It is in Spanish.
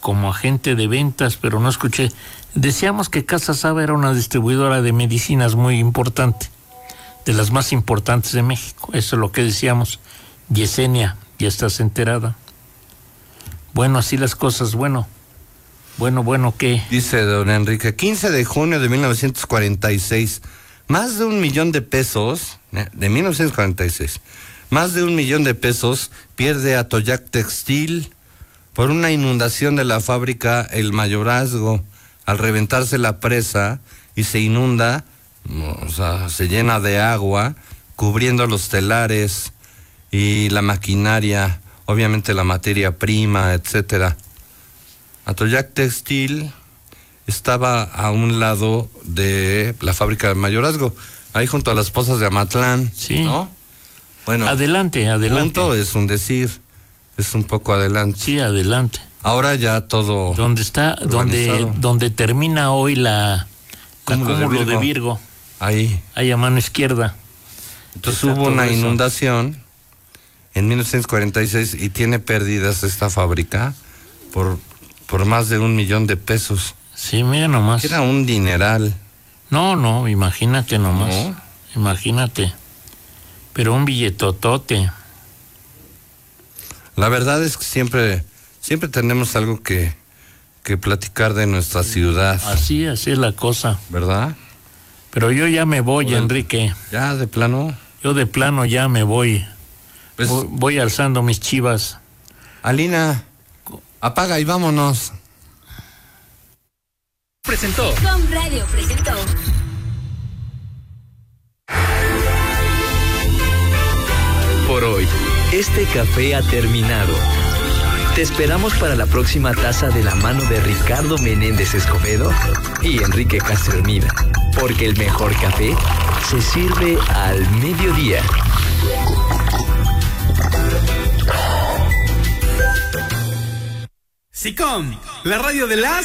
como agente de ventas, pero no escuché. Decíamos que Casa Saba era una distribuidora de medicinas muy importante, de las más importantes de México. Eso es lo que decíamos. Yesenia, ya estás enterada. Bueno, así las cosas. Bueno, ¿qué? Dice don Enrique, 15 de junio de 1946, más de $1 millón de 1946, más de $1 millón pierde Atoyac Textil por una inundación de la fábrica El Mayorazgo. Al reventarse la presa y se inunda, o sea, se llena de agua, cubriendo los telares y la maquinaria, obviamente la materia prima, etcétera. Atoyac Textil estaba a un lado de la fábrica del Mayorazgo, ahí junto a las pozas de Amatlán, sí. ¿no? Bueno, adelante. Junto es un decir, es un poco adelante. Sí, adelante. Ahora ya todo. ¿Dónde está? Donde termina hoy la cúmulo de Virgo. Ahí a mano izquierda. Entonces hubo una inundación en 1946 y tiene pérdidas esta fábrica por más de $1 millón. Sí, mira nomás. Era un dineral. No, imagínate nomás. ¿No? Imagínate. Pero un billetotote. La verdad es que siempre tenemos algo que platicar de nuestra ciudad. Así es la cosa. ¿Verdad? Pero yo ya me voy, Enrique. ¿Ya de plano? Yo de plano ya me voy. Pues, voy alzando mis chivas. Alina, apaga y vámonos. Presentó. Com Radio presentó. Por hoy, este café ha terminado. Te esperamos para la próxima taza de la mano de Ricardo Menéndez Escobedo y Enrique Castromida, porque el mejor café se sirve al mediodía. SICOM, la radio de las